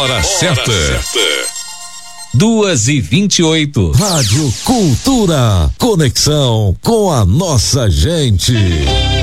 Hora certa. 2h28. Rádio Cultura. Conexão com a nossa gente.